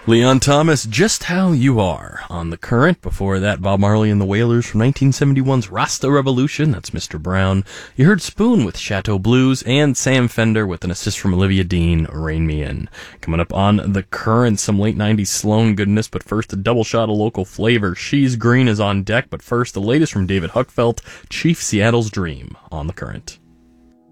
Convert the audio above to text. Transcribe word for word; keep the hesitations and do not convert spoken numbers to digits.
Leon Thomas, Just How You Are on The Current. Before that, Bob Marley and the Wailers from nineteen seventy-one's Rasta Revolution. That's Mister Brown. You heard Spoon with Chateau Blues, and Sam Fender with an assist from Olivia Dean, Rain Me In. Coming up on The Current, some late nineties Sloan goodness, but first a double shot of local flavor. She's Green is on deck, but first the latest from David Huckfelt, Chief Seattle's Dream on The Current.